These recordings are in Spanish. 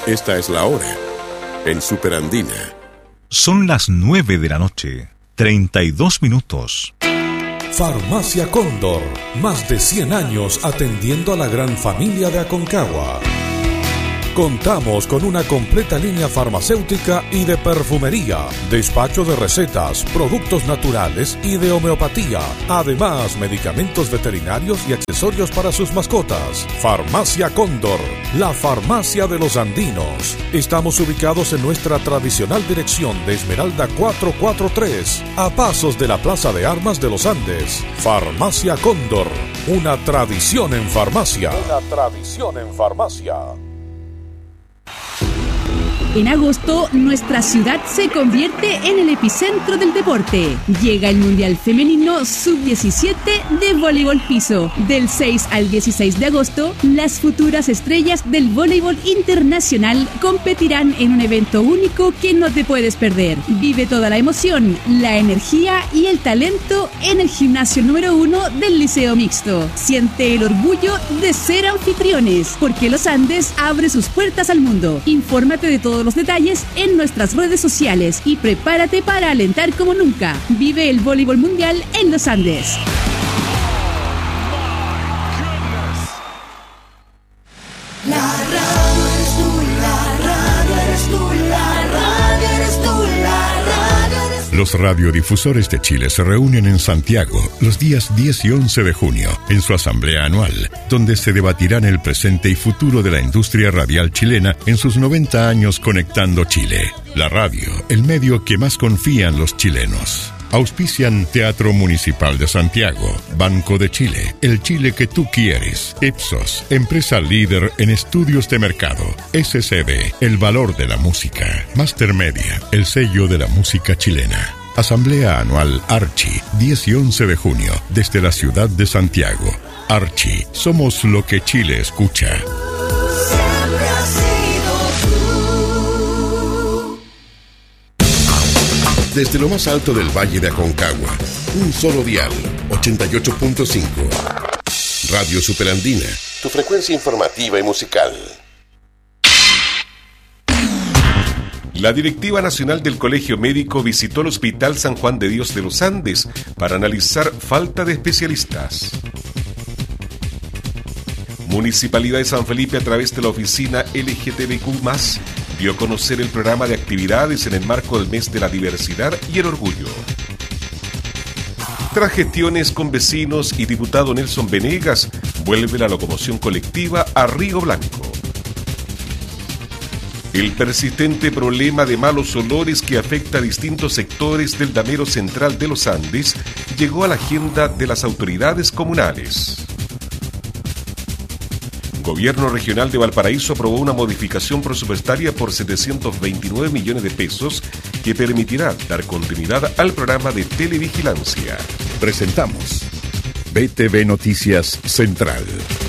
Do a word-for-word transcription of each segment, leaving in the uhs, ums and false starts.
Esta es la hora en Superandina. Son las nueve de la noche, treinta y dos minutos. Farmacia Cóndor, más de cien años atendiendo a la gran familia de Aconcagua. Contamos con una completa línea farmacéutica y de perfumería, despacho de recetas, productos naturales y de homeopatía. Además, medicamentos veterinarios y accesorios para sus mascotas. Farmacia Cóndor, la farmacia de los andinos. Estamos ubicados en nuestra tradicional dirección de Esmeralda cuatrocientos cuarenta y tres, a pasos de la Plaza de Armas de los Andes. Farmacia Cóndor, una tradición en farmacia. Una tradición en farmacia. En agosto, nuestra ciudad se convierte en el epicentro del deporte. Llega el Mundial Femenino sub diecisiete de voleibol piso. Del seis al dieciséis de agosto, las futuras estrellas del voleibol internacional competirán en un evento único que no te puedes perder. Vive toda la emoción, la energía y el talento en el gimnasio número uno del Liceo Mixto. Siente el orgullo de ser anfitriones, porque Los Andes abre sus puertas al mundo. Infórmate de todos los detalles en nuestras redes sociales y prepárate para alentar como nunca. Vive el voleibol mundial en Los Andes. La radio eres tú, la radio eres tú, la radio eres tú, la radio eres tú. Los radiodifusores de Chile se reúnen en Santiago los días diez y once de junio en su asamblea anual, donde se debatirán el presente y futuro de la industria radial chilena en sus noventa años conectando Chile. La radio, el medio que más confían los chilenos. Auspician Teatro Municipal de Santiago, Banco de Chile, el Chile que tú quieres, Ipsos, empresa líder en estudios de mercado, S C B, el valor de la música, Master Media, el sello de la música chilena. Asamblea Anual Archi, diez y once de junio, desde la ciudad de Santiago. Archi, somos lo que Chile escucha. Siempre has sido tú. Desde lo más alto del Valle de Aconcagua, un solo dial, ochenta y ocho punto cinco. Radio Superandina, tu frecuencia informativa y musical. La directiva nacional del Colegio Médico visitó el Hospital San Juan de Dios de los Andes para analizar falta de especialistas. Municipalidad de San Felipe, a través de la oficina L G T B Q más, dio a conocer el programa de actividades en el marco del mes de la diversidad y el orgullo. Tras gestiones con vecinos y diputado Nelson Venegas, vuelve la locomoción colectiva a Río Blanco. El persistente problema de malos olores que afecta a distintos sectores del damero central de los Andes llegó a la agenda de las autoridades comunales. Gobierno Regional de Valparaíso aprobó una modificación presupuestaria por setecientos veintinueve millones de pesos que permitirá dar continuidad al programa de televigilancia. Presentamos B T V Noticias Central.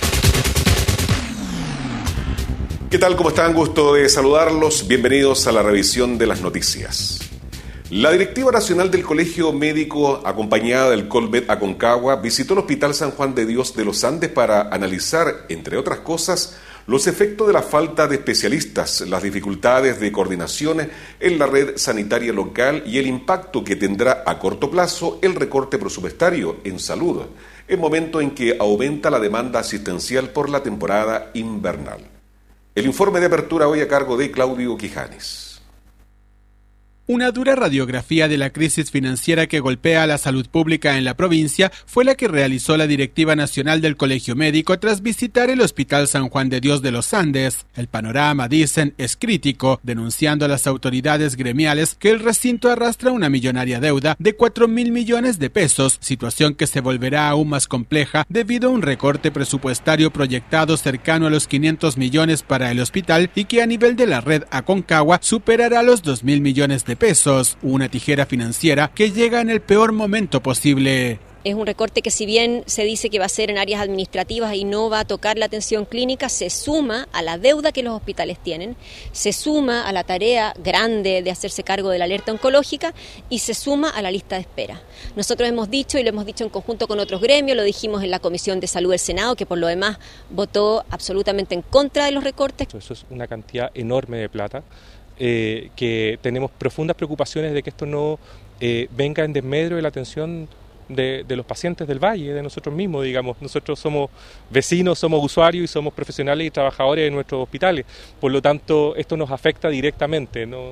¿Qué tal? ¿Cómo están? Gusto de saludarlos. Bienvenidos a la revisión de las noticias. La directiva nacional del Colegio Médico, acompañada del Colmet Aconcagua, visitó el Hospital San Juan de Dios de los Andes para analizar, entre otras cosas, los efectos de la falta de especialistas, las dificultades de coordinación en la red sanitaria local y el impacto que tendrá a corto plazo el recorte presupuestario en salud, en momento en que aumenta la demanda asistencial por la temporada invernal. El informe de apertura hoy a cargo de Claudio Quijanes. Una dura radiografía de la crisis financiera que golpea a la salud pública en la provincia fue la que realizó la directiva nacional del Colegio Médico tras visitar el Hospital San Juan de Dios de los Andes. El panorama, dicen, es crítico, denunciando a las autoridades gremiales que el recinto arrastra una millonaria deuda de cuatro mil millones de pesos, situación que se volverá aún más compleja debido a un recorte presupuestario proyectado cercano a los quinientos millones para el hospital y que a nivel de la red Aconcagua superará los dos mil millones de pesos, una tijera financiera que llega en el peor momento posible. Es un recorte que, si bien se dice que va a ser en áreas administrativas y no va a tocar la atención clínica, se suma a la deuda que los hospitales tienen, se suma a la tarea grande de hacerse cargo de la alerta oncológica y se suma a la lista de espera. Nosotros hemos dicho, y lo hemos dicho en conjunto con otros gremios, lo dijimos en la Comisión de Salud del Senado, que por lo demás votó absolutamente en contra de los recortes. Eso es una cantidad enorme de plata, eh, que tenemos profundas preocupaciones de que esto no eh, venga en desmedro de la atención de, de los pacientes del Valle, de nosotros mismos, digamos. Nosotros somos vecinos, somos usuarios y somos profesionales y trabajadores de nuestros hospitales. Por lo tanto, esto nos afecta directamente, ¿no?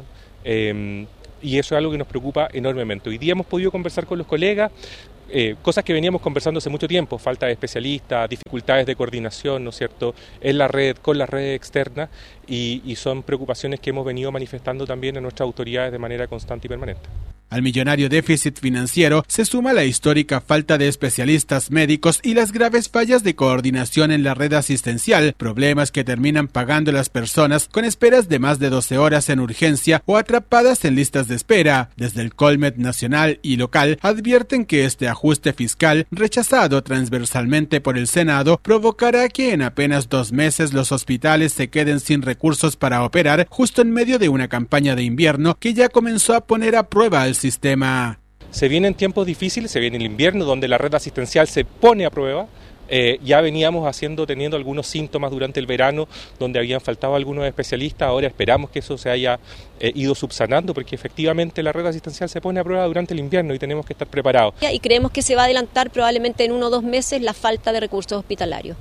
Eh, y eso es algo que nos preocupa enormemente. Hoy día hemos podido conversar con los colegas, eh, cosas que veníamos conversando hace mucho tiempo, falta de especialistas, dificultades de coordinación, ¿no es cierto?, en la red, con la red externa, y, y son preocupaciones que hemos venido manifestando también a nuestras autoridades de manera constante y permanente. Al millonario déficit financiero se suma la histórica falta de especialistas médicos y las graves fallas de coordinación en la red asistencial, problemas que terminan pagando las personas con esperas de más de doce horas en urgencia o atrapadas en listas de espera. Desde el Colmed nacional y local advierten que este ajuste fiscal, rechazado transversalmente por el Senado, provocará que en apenas dos meses los hospitales se queden sin recursos para operar, justo en medio de una campaña de invierno que ya comenzó a poner a prueba el sistema. Se vienen tiempos difíciles, se viene el invierno donde la red asistencial se pone a prueba. Eh, ya veníamos haciendo, teniendo algunos síntomas durante el verano donde habían faltado algunos especialistas. Ahora esperamos que eso se haya eh, ido subsanando, porque efectivamente la red asistencial se pone a prueba durante el invierno y tenemos que estar preparados. Y creemos que se va a adelantar probablemente en uno o dos meses la falta de recursos hospitalarios.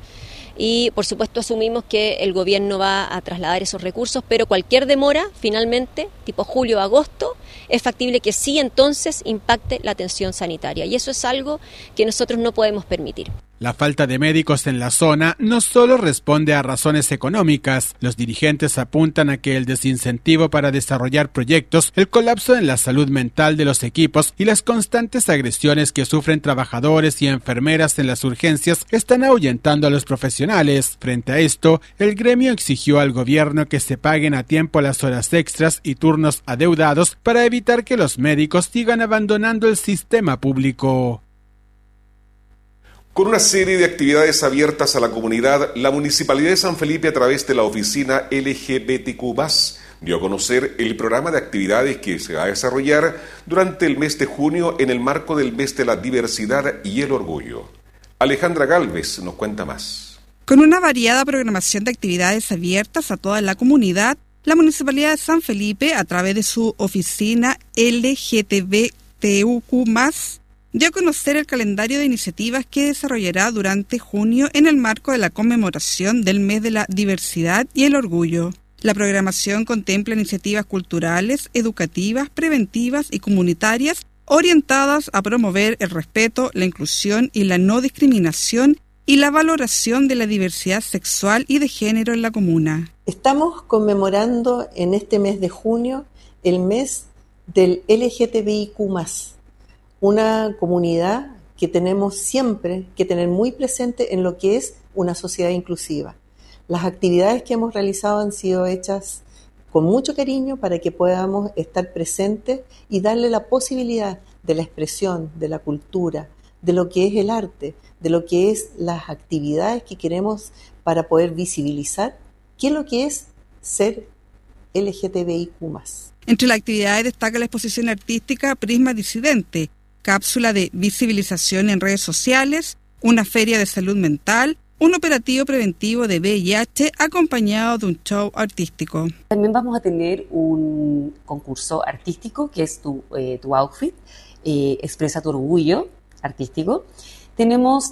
Y por supuesto asumimos que el gobierno va a trasladar esos recursos, pero cualquier demora, finalmente, tipo julio o agosto, es factible que sí entonces impacte la atención sanitaria. Y eso es algo que nosotros no podemos permitir. La falta de médicos en la zona no solo responde a razones económicas. Los dirigentes apuntan a que el desincentivo para desarrollar proyectos, el colapso en la salud mental de los equipos y las constantes agresiones que sufren trabajadores y enfermeras en las urgencias están ahuyentando a los profesionales. Frente a esto, el gremio exigió al gobierno que se paguen a tiempo las horas extras y turnos adeudados para evitar que los médicos sigan abandonando el sistema público. Con una serie de actividades abiertas a la comunidad, la Municipalidad de San Felipe, a través de la oficina L G B T Q más, dio a conocer el programa de actividades que se va a desarrollar durante el mes de junio en el marco del mes de la diversidad y el orgullo. Alejandra Gálvez nos cuenta más. Con una variada programación de actividades abiertas a toda la comunidad, la Municipalidad de San Felipe, a través de su oficina L G B T Q más, dio a conocer el calendario de iniciativas que desarrollará durante junio en el marco de la conmemoración del mes de la diversidad y el orgullo. La programación contempla iniciativas culturales, educativas, preventivas y comunitarias orientadas a promover el respeto, la inclusión y la no discriminación y la valoración de la diversidad sexual y de género en la comuna. Estamos conmemorando en este mes de junio el mes del L G B T Q más. Una comunidad que tenemos siempre que tener muy presente en lo que es una sociedad inclusiva. Las actividades que hemos realizado han sido hechas con mucho cariño para que podamos estar presentes y darle la posibilidad de la expresión, de la cultura, de lo que es el arte, de lo que es las actividades que queremos para poder visibilizar qué es lo que es ser L G B T Q más. Entre las actividades destaca la exposición artística Prisma Disidente, cápsula de visibilización en redes sociales, una feria de salud mental, un operativo preventivo de V I H acompañado de un show artístico. También vamos a tener un concurso artístico que es tu, eh, tu outfit, eh, expresa tu orgullo artístico. Tenemos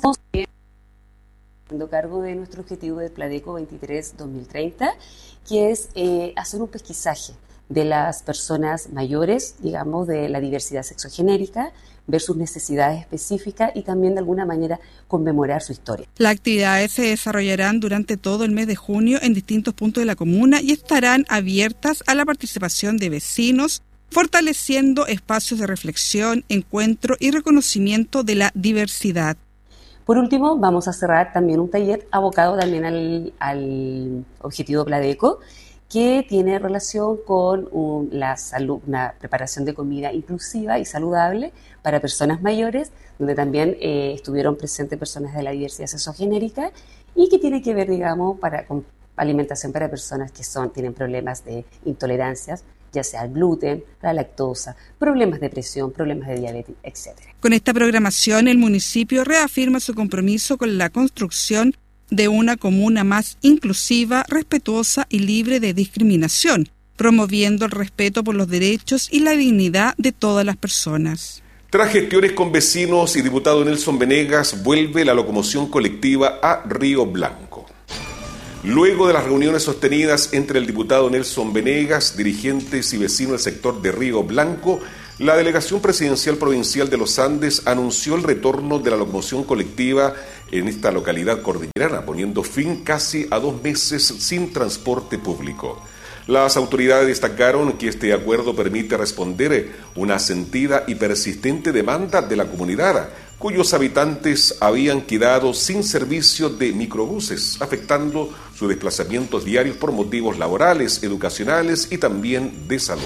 a cargo de nuestro objetivo del Pladeco veintitrés dos mil treinta, que es eh, hacer un pesquisaje de las personas mayores, digamos, de la diversidad sexogenérica, ver sus necesidades específicas y también de alguna manera conmemorar su historia. Las actividades se desarrollarán durante todo el mes de junio en distintos puntos de la comuna y estarán abiertas a la participación de vecinos, fortaleciendo espacios de reflexión, encuentro y reconocimiento de la diversidad. Por último, vamos a cerrar también un taller abocado también al, al objetivo Pladeco, que tiene relación con un, la salud, una preparación de comida inclusiva y saludable para personas mayores, donde también eh, estuvieron presentes personas de la diversidad sexogenérica y que tiene que ver, digamos, para, con alimentación para personas que son, tienen problemas de intolerancias, ya sea al gluten, la lactosa, problemas de presión, problemas de diabetes, etcétera. Con esta programación, el municipio reafirma su compromiso con la construcción de una comuna más inclusiva, respetuosa y libre de discriminación, promoviendo el respeto por los derechos y la dignidad de todas las personas. Tras gestiones con vecinos y diputado Nelson Venegas, vuelve la locomoción colectiva a Río Blanco. Luego de las reuniones sostenidas entre el diputado Nelson Venegas, dirigentes y vecinos del sector de Río Blanco, la Delegación Presidencial Provincial de los Andes anunció el retorno de la locomoción colectiva en esta localidad cordillerana, poniendo fin casi a dos meses sin transporte público. Las autoridades destacaron que este acuerdo permite responder una sentida y persistente demanda de la comunidad, cuyos habitantes habían quedado sin servicio de microbuses, afectando sus desplazamientos diarios por motivos laborales, educacionales y también de salud.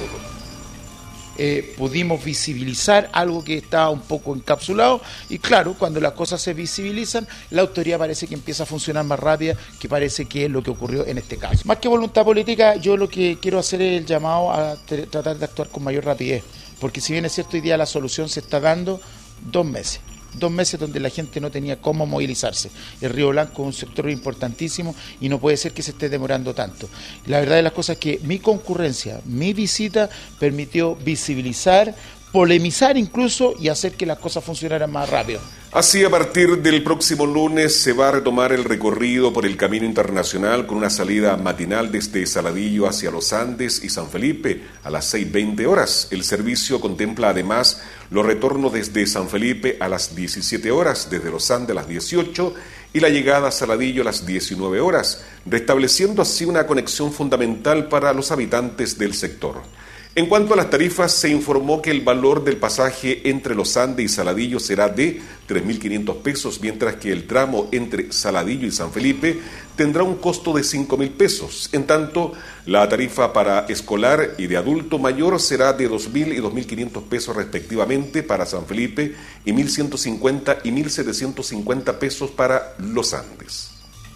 Eh, pudimos visibilizar algo que estaba un poco encapsulado y claro, cuando las cosas se visibilizan, la autoridad parece que empieza a funcionar más rápida, que parece que es lo que ocurrió en este caso. Más que voluntad política, yo lo que quiero hacer es el llamado a t- tratar de actuar con mayor rapidez, porque si bien es cierto, hoy día la solución se está dando dos meses. Dos meses donde la gente no tenía cómo movilizarse. El Río Blanco es un sector importantísimo y no puede ser que se esté demorando tanto. La verdad de las cosas es que mi concurrencia, mi visita, permitió visibilizar, polemizar incluso y hacer que las cosas funcionaran más rápido. Así, a partir del próximo lunes se va a retomar el recorrido por el Camino Internacional con una salida matinal desde Saladillo hacia Los Andes y San Felipe a las seis veinte horas. El servicio contempla además los retornos desde San Felipe a las diecisiete horas, desde Los Andes a las dieciocho y la llegada a Saladillo a las diecinueve horas, restableciendo así una conexión fundamental para los habitantes del sector. En cuanto a las tarifas, se informó que el valor del pasaje entre Los Andes y Saladillo será de tres mil quinientos pesos, mientras que el tramo entre Saladillo y San Felipe tendrá un costo de cinco mil pesos. En tanto, la tarifa para escolar y de adulto mayor será de dos mil y dos mil quinientos pesos respectivamente para San Felipe y mil ciento cincuenta y mil setecientos cincuenta pesos para Los Andes.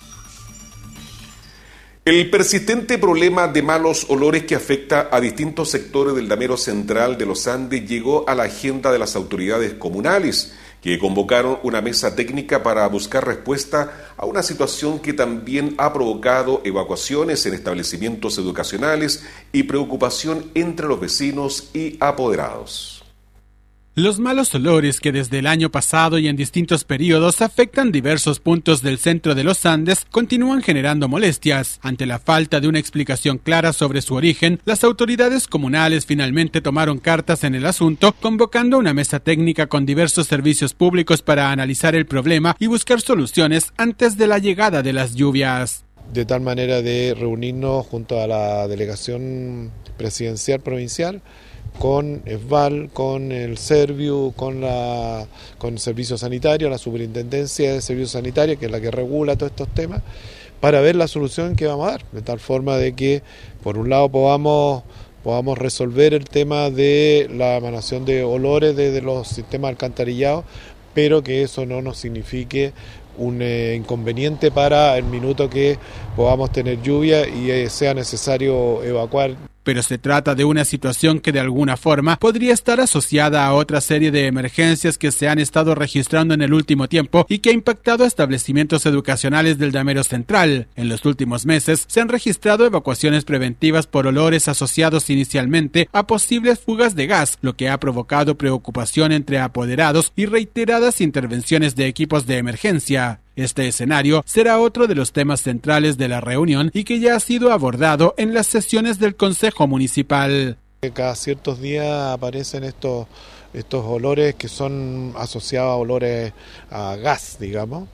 El persistente problema de malos olores que afecta a distintos sectores del damero central de los Andes llegó a la agenda de las autoridades comunales, que convocaron una mesa técnica para buscar respuesta a una situación que también ha provocado evacuaciones en establecimientos educacionales y preocupación entre los vecinos y apoderados. Los malos olores que desde el año pasado y en distintos periodos afectan diversos puntos del centro de los Andes continúan generando molestias. Ante la falta de una explicación clara sobre su origen, las autoridades comunales finalmente tomaron cartas en el asunto, convocando una mesa técnica con diversos servicios públicos para analizar el problema y buscar soluciones antes de la llegada de las lluvias. De tal manera de reunirnos junto a la delegación presidencial provincial, con ESVAL, con el Serviu, con la con el Servicio Sanitario, la Superintendencia de Servicios Sanitarios, que es la que regula todos estos temas, para ver la solución que vamos a dar, de tal forma de que, por un lado, podamos, podamos resolver el tema de la emanación de olores desde los sistemas alcantarillados, pero que eso no nos signifique un eh, inconveniente para el minuto que podamos tener lluvia y eh, sea necesario evacuar. Pero se trata de una situación que de alguna forma podría estar asociada a otra serie de emergencias que se han estado registrando en el último tiempo y que ha impactado a establecimientos educacionales del damero central. En los últimos meses se han registrado evacuaciones preventivas por olores asociados inicialmente a posibles fugas de gas, lo que ha provocado preocupación entre apoderados y reiteradas intervenciones de equipos de emergencia. Este escenario será otro de los temas centrales de la reunión y que ya ha sido abordado en las sesiones del Consejo Municipal. Cada ciertos días aparecen estos, estos olores que son asociados a olores a gas, digamos,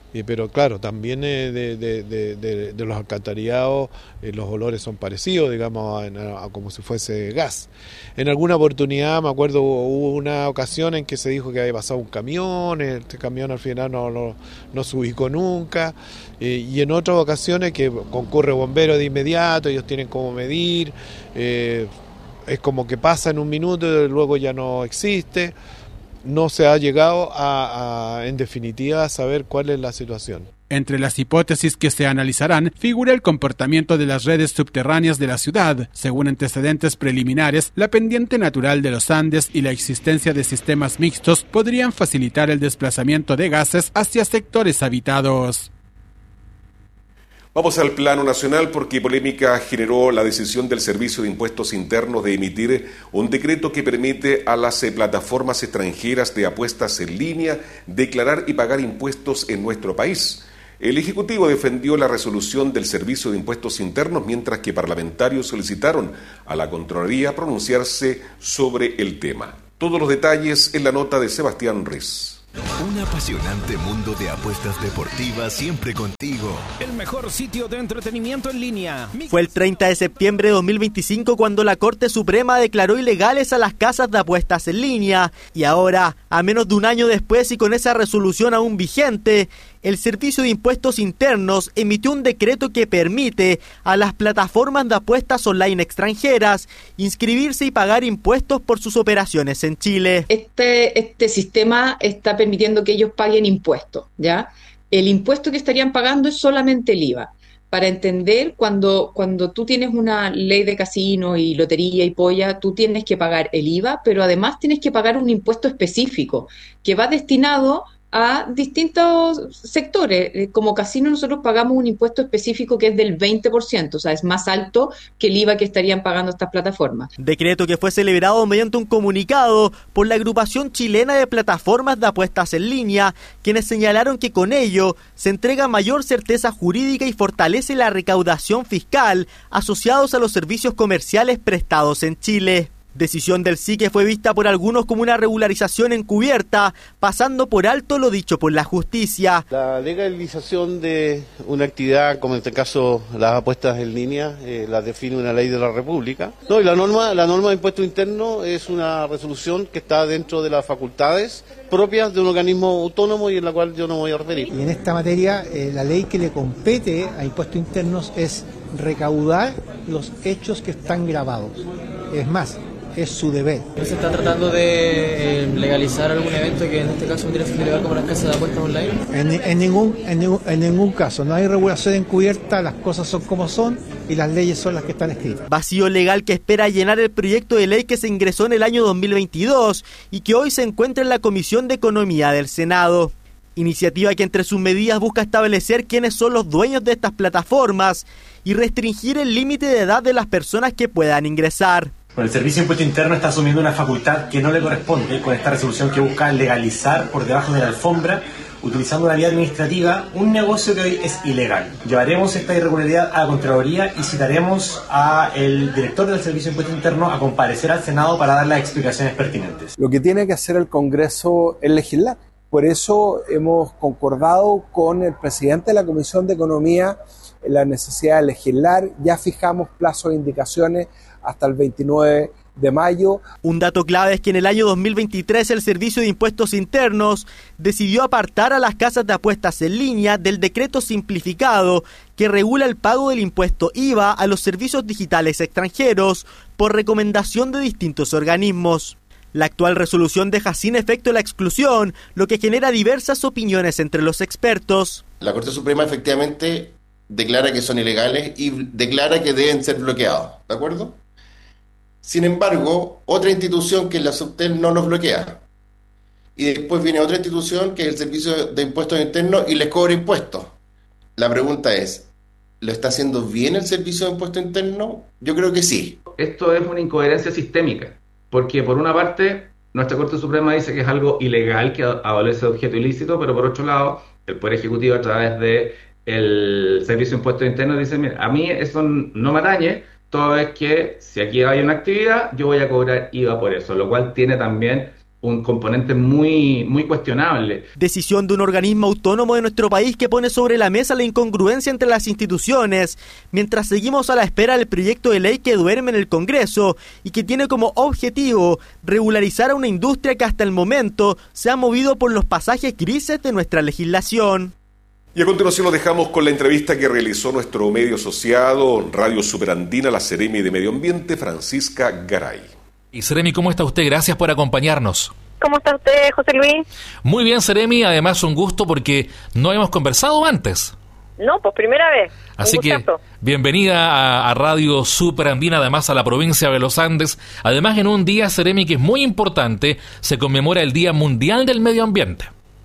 Eh, pero claro, también eh, de, de, de, de, de los alcantarillados eh, los olores son parecidos, digamos, a, a como si fuese gas. En alguna oportunidad, me acuerdo, hubo una ocasión en que se dijo que había pasado un camión, este camión al final no, no, no se ubicó nunca, eh, y en otras ocasiones que concurre bombero de inmediato, ellos tienen cómo medir, eh, es como que pasa en un minuto y luego ya no existe. No se ha llegado a, a, en definitiva, a saber cuál es la situación. Entre las hipótesis que se analizarán figura el comportamiento de las redes subterráneas de la ciudad. Según antecedentes preliminares, la pendiente natural de los Andes y la existencia de sistemas mixtos podrían facilitar el desplazamiento de gases hacia sectores habitados. Vamos al plano nacional porque polémica generó la decisión del Servicio de Impuestos Internos de emitir un decreto que permite a las eh, plataformas extranjeras de apuestas en línea declarar y pagar impuestos en nuestro país. El Ejecutivo defendió la resolución del Servicio de Impuestos Internos, mientras que parlamentarios solicitaron a la Contraloría pronunciarse sobre el tema. Todos los detalles en la nota de Sebastián Riz. Un apasionante mundo de apuestas deportivas siempre contigo. El mejor sitio de entretenimiento en línea. Fue el treinta de septiembre de dos mil veinticinco cuando la Corte Suprema declaró ilegales a las casas de apuestas en línea. Y ahora, a menos de un año después y con esa resolución aún vigente, el Servicio de Impuestos Internos emitió un decreto que permite a las plataformas de apuestas online extranjeras inscribirse y pagar impuestos por sus operaciones en Chile. Este, este sistema está permitiendo que ellos paguen impuestos, ¿ya? El impuesto que estarían pagando es solamente el I V A. Para entender, cuando, cuando tú tienes una ley de casino y lotería y polla, tú tienes que pagar el I V A, pero además tienes que pagar un impuesto específico que va destinado a distintos sectores. Como casino nosotros pagamos un impuesto específico que es del veinte por ciento, o sea, es más alto que el I V A que estarían pagando estas plataformas. Decreto que fue celebrado mediante un comunicado por la agrupación chilena de plataformas de apuestas en línea, quienes señalaron que con ello se entrega mayor certeza jurídica y fortalece la recaudación fiscal asociados a los servicios comerciales prestados en Chile. Decisión del S I que fue vista por algunos como una regularización encubierta, pasando por alto lo dicho por la justicia. La legalización de una actividad, como en este caso las apuestas en línea, eh, la define una ley de la República. No, y la norma, la norma de impuesto interno es una resolución que está dentro de las facultades propias de un organismo autónomo y en la cual yo no me voy a referir. Y en esta materia, eh, la ley que le compete a impuestos internos es recaudar los hechos que están grabados. Es más, es su deber. ¿Se está tratando de eh, legalizar algún evento que en este caso tendría que ser ilegal como las casas de apuestas online? En, en, ningún, en, ningún, en ningún caso, no hay regulación encubierta, las cosas son como son y las leyes son las que están escritas. Vacío legal que espera llenar el proyecto de ley que se ingresó en el año dos mil veintidós y que hoy se encuentra en la Comisión de Economía del Senado. Iniciativa que entre sus medidas busca establecer quiénes son los dueños de estas plataformas y restringir el límite de edad de las personas que puedan ingresar. Bueno, el Servicio de Impuesto Interno está asumiendo una facultad que no le corresponde con esta resolución que busca legalizar por debajo de la alfombra, utilizando una vía administrativa, un negocio que hoy es ilegal. Llevaremos esta irregularidad a la Contraloría y citaremos al director del Servicio de Impuesto Interno a comparecer al Senado para dar las explicaciones pertinentes. Lo que tiene que hacer el Congreso es legislar. Por eso hemos concordado con el presidente de la Comisión de Economía la necesidad de legislar. Ya fijamos plazos e indicaciones hasta el veintinueve de mayo. Un dato clave es que en el año dos mil veintitrés el Servicio de Impuestos Internos decidió apartar a las casas de apuestas en línea del decreto simplificado que regula el pago del impuesto I V A a los servicios digitales extranjeros por recomendación de distintos organismos. La actual resolución deja sin efecto la exclusión, lo que genera diversas opiniones entre los expertos. La Corte Suprema efectivamente declara que son ilegales y declara que deben ser bloqueados, ¿de acuerdo? Sin embargo, otra institución que es la Subtel no los bloquea. Y después viene otra institución que es el Servicio de Impuestos Internos y les cobra impuestos. La pregunta es, ¿lo está haciendo bien el Servicio de Impuestos Internos? Yo creo que sí. Esto es una incoherencia sistémica, porque por una parte, nuestra Corte Suprema dice que es algo ilegal, que adolece de objeto ilícito, pero por otro lado, el Poder Ejecutivo a través de el Servicio de Impuestos Internos dice, mira, a mí eso no me atañe, todo es que si aquí hay una actividad, yo voy a cobrar I V A por eso, lo cual tiene también un componente muy, muy cuestionable. Decisión de un organismo autónomo de nuestro país que pone sobre la mesa la incongruencia entre las instituciones, mientras seguimos a la espera del proyecto de ley que duerme en el Congreso y que tiene como objetivo regularizar a una industria que hasta el momento se ha movido por los pasajes grises de nuestra legislación. Y a continuación lo dejamos con la entrevista que realizó nuestro medio asociado Radio Superandina, la Seremi de Medio Ambiente, Francisca Garay. Y Seremi, ¿cómo está usted? Gracias por acompañarnos. ¿Cómo está usted, José Luis? Muy bien, Seremi, además un gusto porque no hemos conversado antes. No, pues primera vez. Así que bienvenida a, a Radio Superandina, además a la provincia de los Andes. Además, en un día, Seremi, que es muy importante, se conmemora el Día Mundial del Medio Ambiente.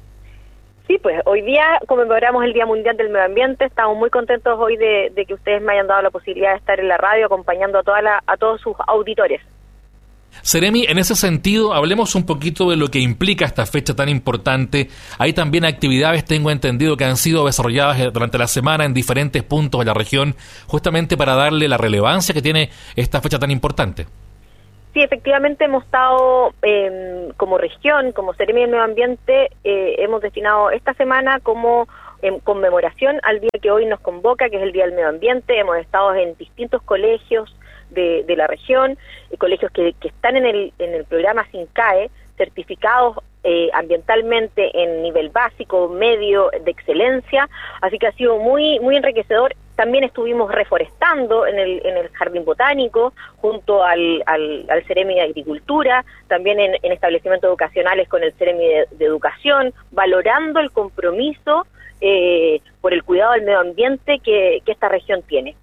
Sí, pues hoy día conmemoramos el Día Mundial del Medio Ambiente. Estamos muy contentos hoy de, de que ustedes me hayan dado la posibilidad de estar en la radio acompañando a, toda la, a todos sus auditores. Seremi, en ese sentido, hablemos un poquito de lo que implica esta fecha tan importante. Hay también actividades, tengo entendido, que han sido desarrolladas durante la semana en diferentes puntos de la región, justamente para darle la relevancia que tiene esta fecha tan importante. Sí, efectivamente hemos estado eh, como región, como Seremi del Medio Ambiente, eh, hemos destinado esta semana como en conmemoración al día que hoy nos convoca, que es el Día del Medio Ambiente. Hemos estado en distintos colegios de, de la región, y colegios que, que están en el, en el programa SINCAE, certificados eh, ambientalmente en nivel básico, medio, de excelencia, así que ha sido muy muy enriquecedor. También estuvimos reforestando en el en el Jardín Botánico, junto al, al, al Seremi de Agricultura, también en, en establecimientos educacionales con el Seremi de, de Educación, valorando el compromiso eh, por el cuidado del medio ambiente que, que esta región tiene.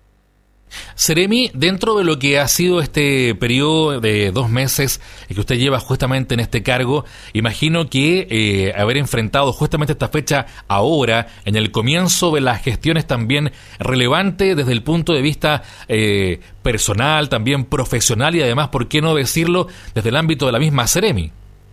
Seremi, dentro de lo que ha sido este periodo de dos meses que usted lleva justamente en este cargo, imagino que eh, haber enfrentado justamente esta fecha ahora, en el comienzo de las gestiones también relevante desde el punto de vista eh, personal, también profesional y además, ¿por qué no decirlo?, desde el ámbito de la misma Seremi.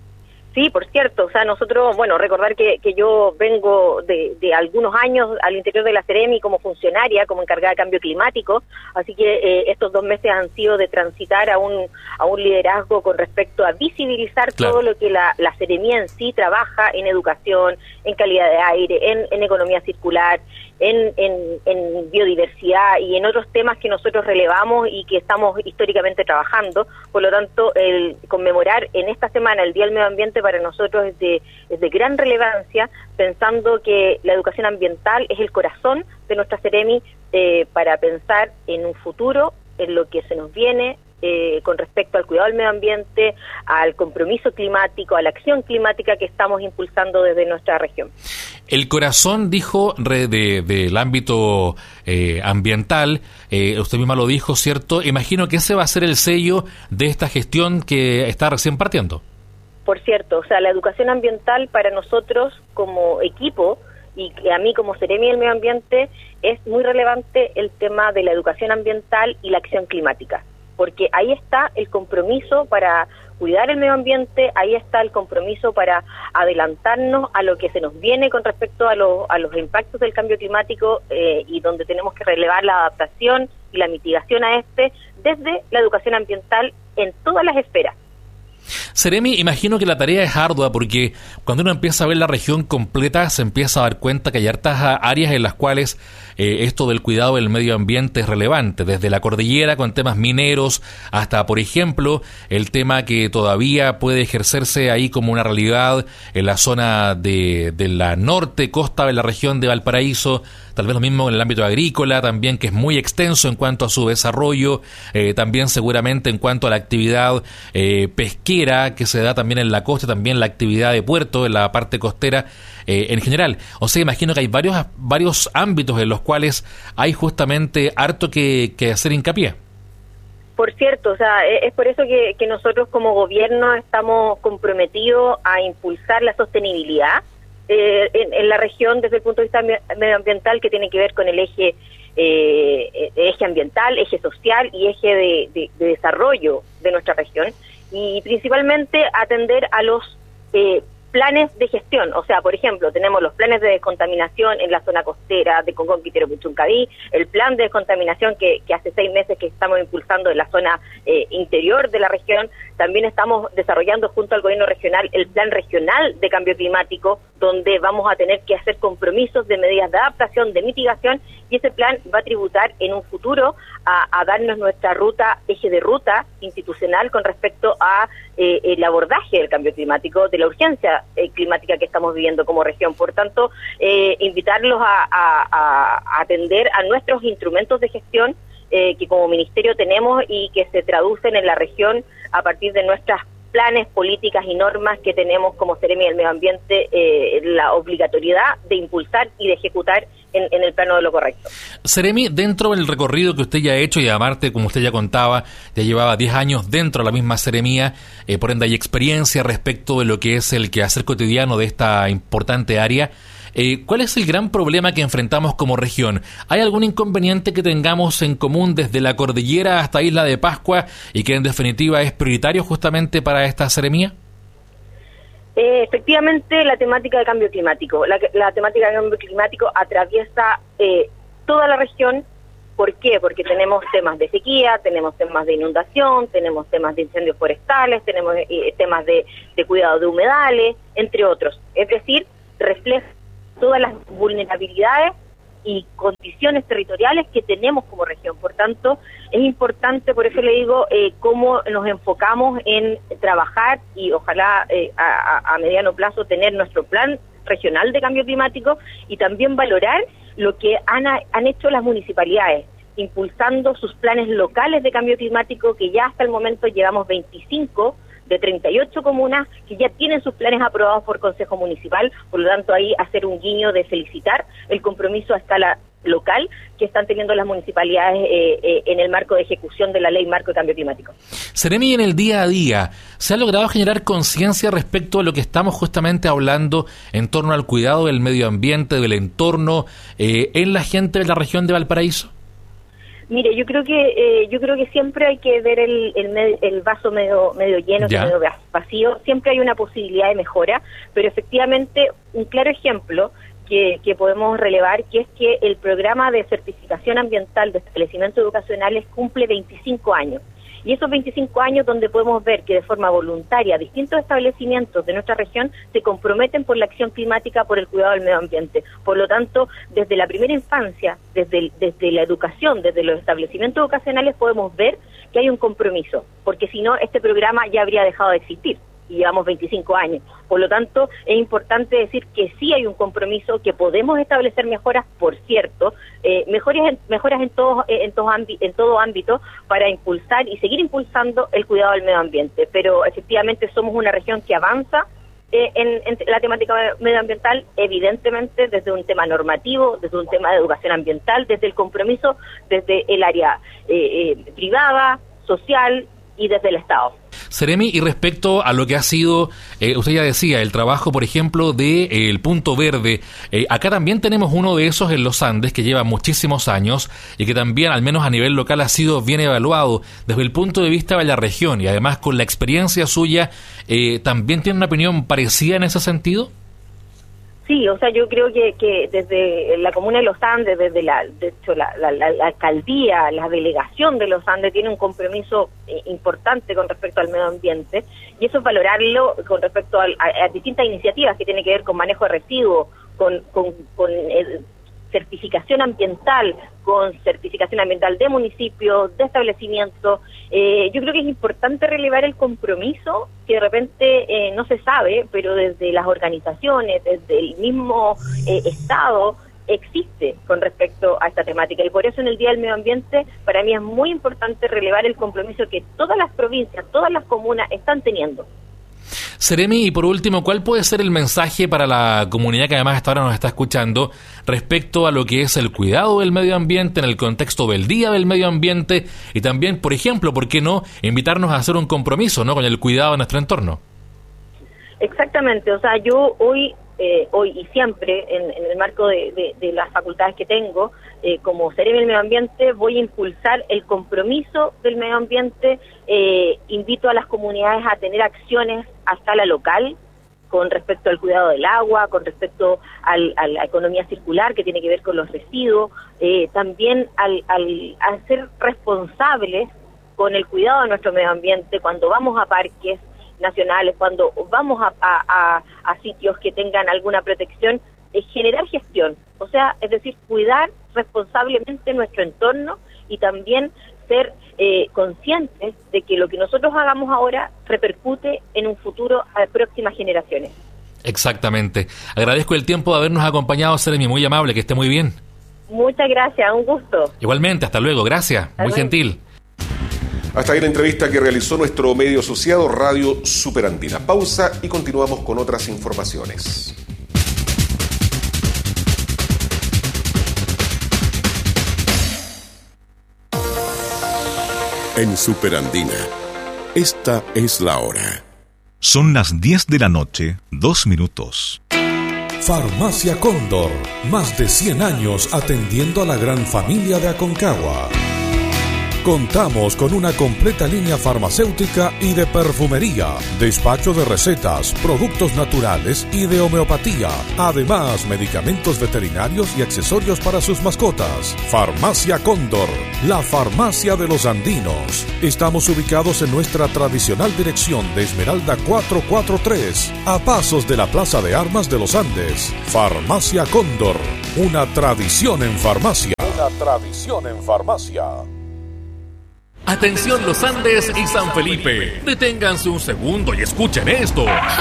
Sí, por cierto, o sea, nosotros, bueno, recordar que, que yo vengo de, de algunos años al interior de la Seremi como funcionaria, como encargada de cambio climático, así que eh, estos dos meses han sido de transitar a un a un liderazgo con respecto a visibilizar claro. todo lo que la, la Seremi en sí trabaja en educación, en calidad de aire, en, en economía circular, en, en, en biodiversidad y en otros temas que nosotros relevamos y que estamos históricamente trabajando. Por lo tanto, el conmemorar en esta semana el Día del Medio Ambiente para nosotros es de, es de gran relevancia, pensando que la educación ambiental es el corazón de nuestra Seremi eh, para pensar en un futuro, en lo que se nos viene, eh, con respecto al cuidado del medio ambiente, al compromiso climático, a la acción climática que estamos impulsando desde nuestra región. El corazón, dijo, de, de, del ámbito eh, ambiental, eh, usted misma lo dijo, ¿cierto? Imagino que ese va a ser el sello de esta gestión que está recién partiendo. Por cierto, o sea, la educación ambiental para nosotros como equipo y a mí como Seremi del Medio Ambiente es muy relevante el tema de la educación ambiental y la acción climática, porque ahí está el compromiso para cuidar el medio ambiente, ahí está el compromiso para adelantarnos a lo que se nos viene con respecto a, lo, a los impactos del cambio climático eh, y donde tenemos que relevar la adaptación y la mitigación a este desde la educación ambiental en todas las esferas. Seremi, imagino que la tarea es ardua porque cuando uno empieza a ver la región completa se empieza a dar cuenta que hay hartas áreas en las cuales eh, esto del cuidado del medio ambiente es relevante, desde la cordillera con temas mineros hasta, por ejemplo, el tema que todavía puede ejercerse ahí como una realidad en la zona de, de la norte costa de la región de Valparaíso, tal vez lo mismo en el ámbito agrícola también, que es muy extenso en cuanto a su desarrollo, eh, también seguramente en cuanto a la actividad eh, pesquera que se da también en la costa, también la actividad de puerto en la parte costera eh, en general. O sea, imagino que hay varios varios ámbitos en los cuales hay justamente harto que, que hacer hincapié. Por cierto, o sea, es por eso que, que nosotros como gobierno estamos comprometidos a impulsar la sostenibilidad Eh, en, en la región desde el punto de vista medioambiental, que tiene que ver con el eje eh, eje ambiental, eje social y eje de, de, de desarrollo de nuestra región, y principalmente atender a los eh, planes de gestión. O sea, por ejemplo, tenemos los planes de descontaminación en la zona costera de Concón, Quintero, Puchuncaví, el plan de descontaminación que, que hace seis meses que estamos impulsando en la zona eh, interior de la región, También estamos desarrollando junto al gobierno regional el plan regional de cambio climático, donde vamos a tener que hacer compromisos de medidas de adaptación, de mitigación, y ese plan va a tributar en un futuro a, a darnos nuestra ruta, eje de ruta institucional con respecto a eh, el abordaje del cambio climático, de la urgencia eh, climática que estamos viviendo como región. Por tanto, eh, invitarlos a, a, a atender a nuestros instrumentos de gestión eh, que como ministerio tenemos y que se traducen en la región a partir de nuestras planes, políticas y normas que tenemos como Seremi del Medio Ambiente, eh, la obligatoriedad de impulsar y de ejecutar en, en el plano de lo correcto. Seremi, dentro del recorrido que usted ya ha hecho, y aparte, como usted ya contaba, ya llevaba diez años dentro de la misma Seremía, eh, por ende hay experiencia respecto de lo que es el quehacer cotidiano de esta importante área. Eh, ¿Cuál es el gran problema que enfrentamos como región? ¿Hay algún inconveniente que tengamos en común desde la cordillera hasta Isla de Pascua y que en definitiva es prioritario justamente para esta Seremía? Eh, efectivamente, la temática de cambio climático. La, la temática de cambio climático atraviesa eh, toda la región. ¿Por qué? Porque tenemos temas de sequía, tenemos temas de inundación, tenemos temas de incendios forestales, tenemos eh, temas de, de cuidado de humedales, entre otros. Es decir, refleja todas las vulnerabilidades y condiciones territoriales que tenemos como región. Por tanto, es importante, por eso le digo, eh, cómo nos enfocamos en trabajar y ojalá eh, a, a mediano plazo tener nuestro plan regional de cambio climático y también valorar lo que han, han hecho las municipalidades, impulsando sus planes locales de cambio climático, que ya hasta el momento llevamos veinticinco de treinta y ocho comunas que ya tienen sus planes aprobados por Consejo Municipal. Por lo tanto, ahí hacer un guiño de felicitar el compromiso a escala local que están teniendo las municipalidades eh, eh, en el marco de ejecución de la Ley Marco de Cambio Climático. Seremi, en el día a día, ¿se ha logrado generar conciencia respecto a lo que estamos justamente hablando en torno al cuidado del medio ambiente, del entorno, eh, en la gente de la región de Valparaíso? Mire, yo creo que eh, yo creo que siempre hay que ver el, el, el vaso medio medio lleno, que medio vacío. Siempre hay una posibilidad de mejora, pero efectivamente un claro ejemplo que, que podemos relevar, que es que el programa de certificación ambiental de establecimientos educacionales cumple veinticinco años. Y esos veinticinco años donde podemos ver que de forma voluntaria distintos establecimientos de nuestra región se comprometen por la acción climática, por el cuidado del medio ambiente. Por lo tanto, desde la primera infancia, desde, el, desde la educación, desde los establecimientos educacionales podemos ver que hay un compromiso, porque si no, este programa ya habría dejado de existir. Y llevamos veinticinco años. Por lo tanto, es importante decir que sí hay un compromiso, que podemos establecer mejoras, por cierto, eh, mejoras, en, mejoras en, todo, en, todo ámbito, en todo ámbito para impulsar y seguir impulsando el cuidado del medio ambiente. Pero efectivamente somos una región que avanza eh, en, en la temática medioambiental, evidentemente desde un tema normativo, desde un tema de educación ambiental, desde el compromiso, desde el área eh, eh, privada, social y desde el Estado. Seremi, y respecto a lo que ha sido, eh, usted ya decía, el trabajo, por ejemplo, de eh, el Punto Verde, eh, acá también tenemos uno de esos en los Andes que lleva muchísimos años y que también, al menos a nivel local, ha sido bien evaluado desde el punto de vista de la región y además con la experiencia suya, eh, ¿también tiene una opinión parecida en ese sentido? Sí, o sea, yo creo que, que desde la Comuna de Los Andes, desde la, de hecho, la, la, la, la alcaldía, la delegación de Los Andes tiene un compromiso eh, importante con respecto al medio ambiente, y eso es valorarlo con respecto a, a, a distintas iniciativas que tienen que ver con manejo de residuos, con, con, con eh, certificación ambiental, con certificación ambiental de municipios, de establecimientos. Eh, yo creo que es importante relevar el compromiso que de repente eh, no se sabe, pero desde las organizaciones, desde el mismo eh, Estado, existe con respecto a esta temática. Y por eso en el Día del Medio Ambiente, para mí es muy importante relevar el compromiso que todas las provincias, todas las comunas están teniendo. Seremi, y por último, ¿cuál puede ser el mensaje para la comunidad que además hasta ahora nos está escuchando respecto a lo que es el cuidado del medio ambiente en el contexto del Día del Medio Ambiente y también, por ejemplo, ¿por qué no invitarnos a hacer un compromiso, ¿no?, con el cuidado de nuestro entorno? Exactamente, o sea, yo hoy eh, hoy y siempre en, en el marco de, de, de las facultades que tengo eh, como Seremi del Medio Ambiente voy a impulsar el compromiso del medio ambiente. Eh, invito a las comunidades a tener acciones a escala local con respecto al cuidado del agua, con respecto al, a la economía circular que tiene que ver con los residuos, eh, también al, al a ser responsables con el cuidado de nuestro medio ambiente, cuando vamos a parques nacionales, cuando vamos a, a, a, a sitios que tengan alguna protección, es generar gestión, o sea, es decir, cuidar responsablemente nuestro entorno y también ser eh, conscientes de que lo que nosotros hagamos ahora repercute en un futuro a próximas generaciones. Exactamente. Agradezco el tiempo de habernos acompañado, Seremi, muy amable, que esté muy bien. Muchas gracias, un gusto. Igualmente, hasta luego, gracias, hasta muy luego. Gentil. Hasta ahí la entrevista que realizó nuestro medio asociado Radio Superandina. Pausa y continuamos con otras informaciones. En Superandina, esta es la hora. Son las diez de la noche, dos minutos. Farmacia Cóndor, más de cien años atendiendo a la gran familia de Aconcagua. Contamos con una completa línea farmacéutica y de perfumería, despacho de recetas, productos naturales y de homeopatía. Además, medicamentos veterinarios y accesorios para sus mascotas. Farmacia Cóndor, la farmacia de los andinos. Estamos ubicados en nuestra tradicional dirección de Esmeralda cuatrocientos cuarenta y tres, a pasos de la Plaza de Armas de los Andes. Farmacia Cóndor, una tradición en farmacia. Una tradición en farmacia. Atención Los Andes y San Felipe. Deténganse un segundo y escuchen esto.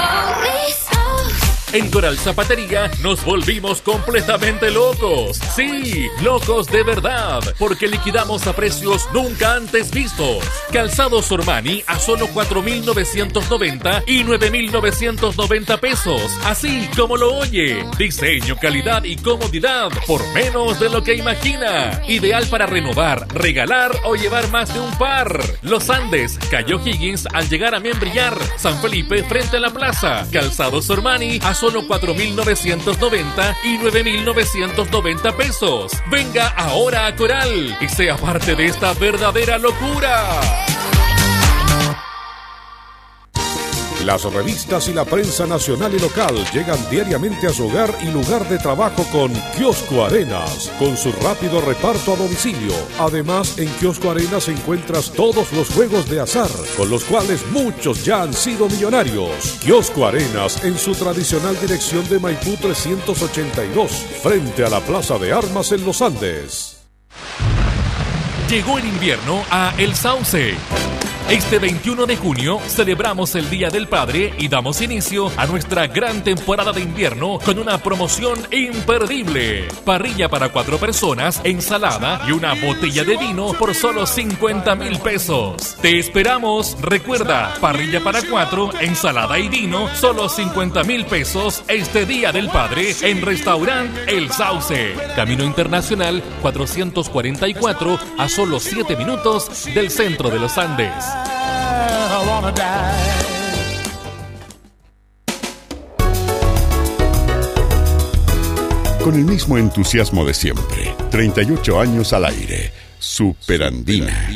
En Coral Zapatería nos volvimos completamente locos. Sí, locos de verdad, porque liquidamos a precios nunca antes vistos. Calzados Ormani a solo cuatro mil novecientos noventa y nueve mil novecientos noventa pesos. Así como lo oye. Diseño, calidad y comodidad por menos de lo que imagina. Ideal para renovar, regalar o llevar más de un par. Los Andes, Cayo Higgins al llegar a Membrillar. San Felipe frente a la plaza. Calzados Ormani a solo cuatro mil novecientos noventa y nueve mil novecientos noventa pesos. Venga ahora a Coral y sea parte de esta verdadera locura. Las revistas y la prensa nacional y local llegan diariamente a su hogar y lugar de trabajo con Kiosco Arenas, con su rápido reparto a domicilio. Además, en Kiosco Arenas encuentras todos los juegos de azar, con los cuales muchos ya han sido millonarios. Kiosco Arenas, en su tradicional dirección de Maipú trescientos ochenta y dos, frente a la Plaza de Armas en Los Andes. Llegó el invierno a El Sauce. Este veintiuno de junio celebramos el Día del Padre y damos inicio a nuestra gran temporada de invierno con una promoción imperdible. Parrilla para cuatro personas, ensalada y una botella de vino por solo cincuenta mil pesos. Te esperamos. Recuerda, parrilla para cuatro, ensalada y vino, solo cincuenta mil pesos este Día del Padre en Restaurant El Sauce. Camino Internacional cuatrocientos cuarenta y cuatro, a solo siete minutos del centro de Los Andes. Con el mismo entusiasmo de siempre, treinta y ocho años al aire, Superandina.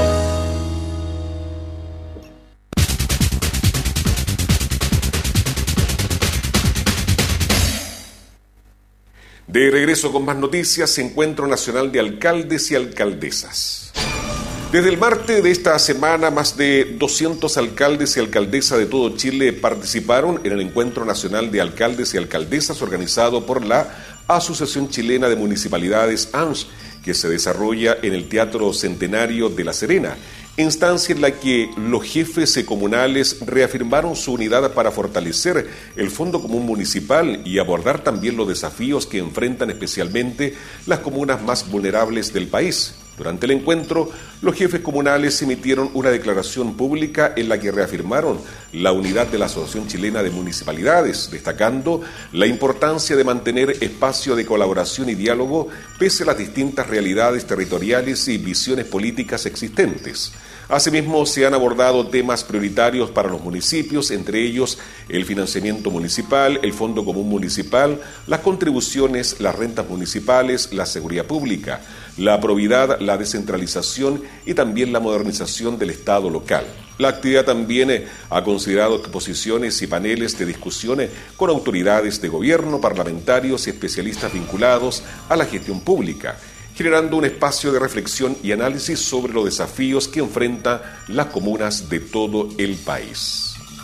De regreso con más noticias, Encuentro Nacional de Alcaldes y Alcaldesas. Desde el martes de esta semana, más de doscientos alcaldes y alcaldesas de todo Chile participaron en el Encuentro Nacional de Alcaldes y Alcaldesas organizado por la Asociación Chilena de Municipalidades, A N S, que se desarrolla en el Teatro Centenario de La Serena, instancia en la que los jefes comunales reafirmaron su unidad para fortalecer el Fondo Común Municipal y abordar también los desafíos que enfrentan especialmente las comunas más vulnerables del país. Durante el encuentro, los jefes comunales emitieron una declaración pública en la que reafirmaron la unidad de la Asociación Chilena de Municipalidades, destacando la importancia de mantener espacio de colaboración y diálogo pese a las distintas realidades territoriales y visiones políticas existentes. Asimismo, se han abordado temas prioritarios para los municipios, entre ellos el financiamiento municipal, el Fondo Común Municipal, las contribuciones, las rentas municipales, la seguridad pública, la probidad, la descentralización y también la modernización del Estado local. La actividad también ha considerado exposiciones y paneles de discusiones con autoridades de gobierno, parlamentarios y especialistas vinculados a la gestión pública. generando un espacio de reflexión y análisis sobre los desafíos que enfrentan las comunas de todo el país.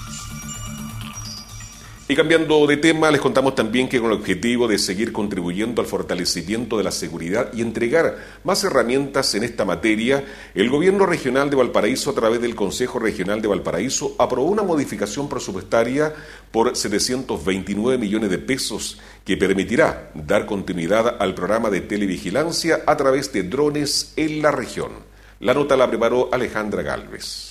Y cambiando de tema, les contamos también que con el objetivo de seguir contribuyendo al fortalecimiento de la seguridad y entregar más herramientas en esta materia, el Gobierno Regional de Valparaíso, a través del Consejo Regional de Valparaíso, aprobó una modificación presupuestaria por setecientos veintinueve millones de pesos que permitirá dar continuidad al programa de televigilancia a través de drones en la región. La nota la preparó Alejandra Gálvez.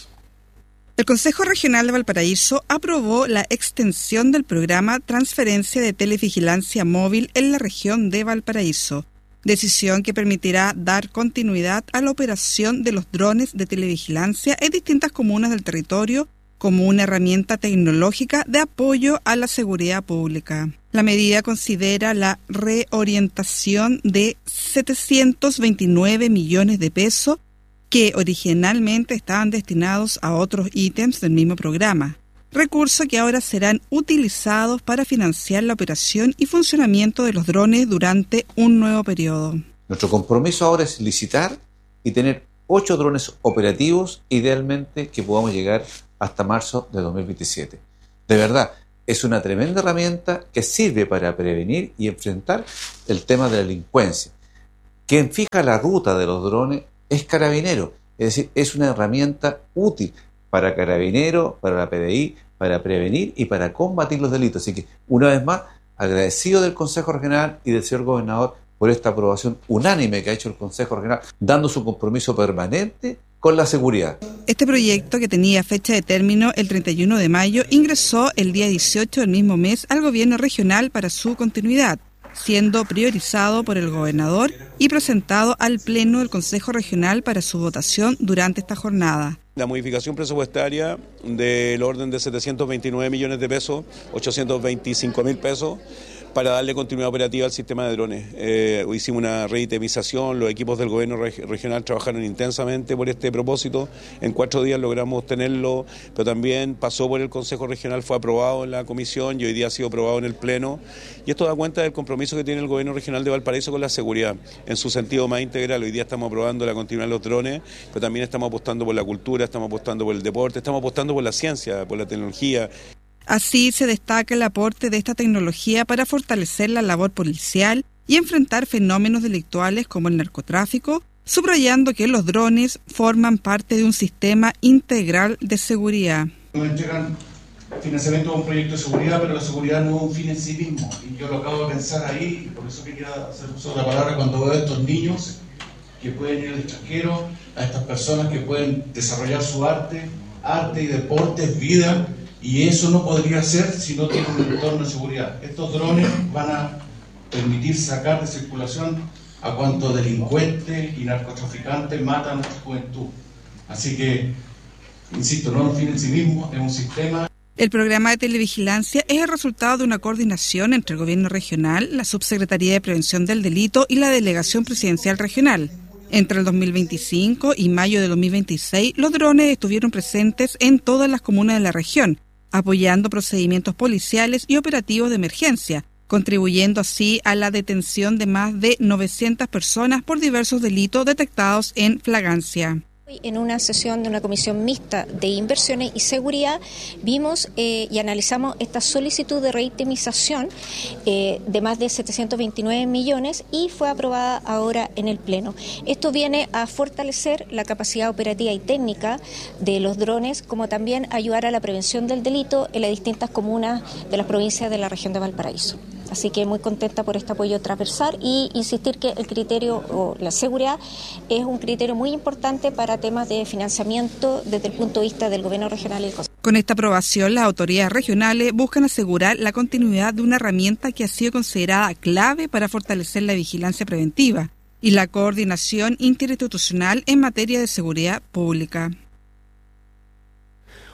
El Consejo Regional de Valparaíso aprobó la extensión del programa Transferencia de Televigilancia Móvil en la región de Valparaíso, decisión que permitirá dar continuidad a la operación de los drones de televigilancia en distintas comunas del territorio como una herramienta tecnológica de apoyo a la seguridad pública. La medida considera la reorientación de setecientos veintinueve millones de pesos que originalmente estaban destinados a otros ítems del mismo programa, recursos que ahora serán utilizados para financiar la operación y funcionamiento de los drones durante un nuevo periodo. Nuestro compromiso ahora es licitar y tener ocho drones operativos, idealmente que podamos llegar hasta marzo de dos mil veintisiete. De verdad, es una tremenda herramienta que sirve para prevenir y enfrentar el tema de la delincuencia. Quien fija la ruta de los drones es Carabinero, es decir, es una herramienta útil para Carabinero, para la P D I, para prevenir y para combatir los delitos. Así que, una vez más, agradecido del Consejo Regional y del señor Gobernador por esta aprobación unánime que ha hecho el Consejo Regional, dando su compromiso permanente con la seguridad. Este proyecto, que tenía fecha de término el treinta y uno de mayo, ingresó el día dieciocho del mismo mes al Gobierno Regional para su continuidad, siendo priorizado por el gobernador y presentado al Pleno del Consejo Regional para su votación durante esta jornada. La modificación presupuestaria del orden de setecientos veintinueve millones de pesos, ochocientos veinticinco mil pesos, para darle continuidad operativa al sistema de drones. Eh, hicimos una reitemización, los equipos del gobierno reg- regional trabajaron intensamente por este propósito, en cuatro días logramos tenerlo, pero también pasó por el Consejo Regional, fue aprobado en la comisión y hoy día ha sido aprobado en el Pleno, y esto da cuenta del compromiso que tiene el gobierno regional de Valparaíso con la seguridad, en su sentido más integral. Hoy día estamos aprobando la continuidad de los drones, pero también estamos apostando por la cultura, estamos apostando por el deporte, estamos apostando por la ciencia, por la tecnología. Así se destaca el aporte de esta tecnología para fortalecer la labor policial y enfrentar fenómenos delictuales como el narcotráfico, subrayando que los drones forman parte de un sistema integral de seguridad. Nos entregan financiamiento a un proyecto de seguridad, pero la seguridad no es un fin en sí mismo. Y yo lo acabo de pensar ahí, y por eso quería hacer uso de la palabra cuando veo a estos niños que pueden ir al extranjero, a estas personas que pueden desarrollar su arte, arte y deporte es vida. Y eso no podría ser si no tiene un entorno de seguridad. Estos drones van a permitir sacar de circulación a cuantos delincuentes y narcotraficantes matan a nuestra juventud. Así que, insisto, no es un fin en sí mismo, es un sistema. El programa de televigilancia es el resultado de una coordinación entre el Gobierno Regional, la Subsecretaría de Prevención del Delito y la Delegación Presidencial Regional. Entre el dos mil veinticinco y mayo de dos mil veintiséis, los drones estuvieron presentes en todas las comunas de la región, apoyando procedimientos policiales y operativos de emergencia, contribuyendo así a la detención de más de novecientas personas por diversos delitos detectados en flagrancia. En una sesión de una comisión mixta de inversiones y seguridad vimos eh, y analizamos esta solicitud de reitemización eh, de más de setecientos veintinueve millones y fue aprobada ahora en el Pleno. Esto viene a fortalecer la capacidad operativa y técnica de los drones, como también ayudar a la prevención del delito en las distintas comunas de las provincias de la región de Valparaíso. Así que muy contenta por este apoyo transversal y insistir que el criterio o la seguridad es un criterio muy importante para temas de financiamiento desde el punto de vista del gobierno regional y el Consejo. Con esta aprobación, las autoridades regionales buscan asegurar la continuidad de una herramienta que ha sido considerada clave para fortalecer la vigilancia preventiva y la coordinación interinstitucional en materia de seguridad pública.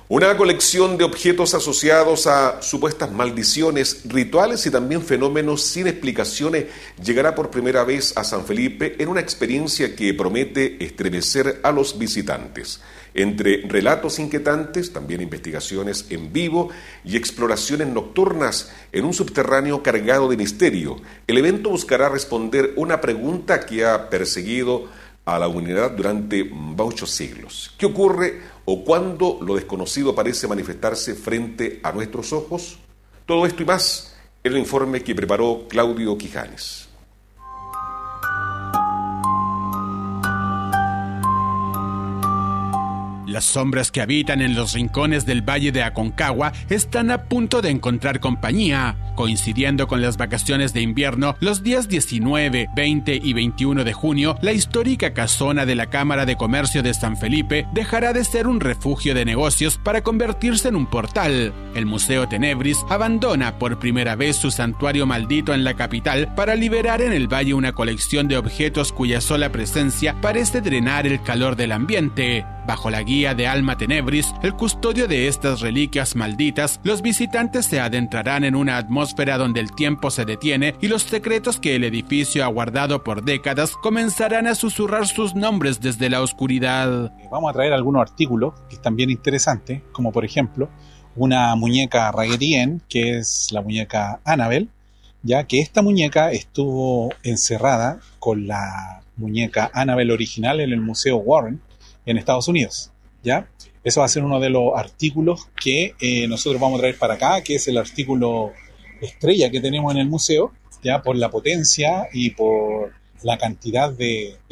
Una colección de objetos asociados a supuestas maldiciones, rituales y también fenómenos sin explicaciones llegará por primera vez a San Felipe en una experiencia que promete estremecer a los visitantes. Entre relatos inquietantes, también investigaciones en vivo y exploraciones nocturnas en un subterráneo cargado de misterio, el evento buscará responder una pregunta que ha perseguido a la humanidad durante muchos siglos. ¿Qué ocurre o cuándo lo desconocido parece manifestarse frente a nuestros ojos? Todo esto y más en el informe que preparó Claudio Quijanes. Las sombras que habitan en los rincones del Valle de Aconcagua están a punto de encontrar compañía. Coincidiendo con las vacaciones de invierno, los días diecinueve, veinte y veintiuno de junio, la histórica casona de la Cámara de Comercio de San Felipe dejará de ser un refugio de negocios para convertirse en un portal. El Museo Tenebris abandona por primera vez su santuario maldito en la capital para liberar en el valle una colección de objetos cuya sola presencia parece drenar el calor del ambiente. Bajo la guía de Alma Tenebris, el custodio de estas reliquias malditas, los visitantes se adentrarán en una atmósfera donde el tiempo se detiene y los secretos que el edificio ha guardado por décadas comenzarán a susurrar sus nombres desde la oscuridad. Vamos a traer algunos artículos que están bien interesantes, como por ejemplo una muñeca Raggedy Ann, que es la muñeca Annabelle, ya que esta muñeca estuvo encerrada con la muñeca Annabelle original en el Museo Warren en Estados Unidos, ¿ya? Eso va a ser uno de los artículos que eh, nosotros vamos a traer para acá, que es el artículo estrella que tenemos en el museo, ya por la potencia y por la cantidad de,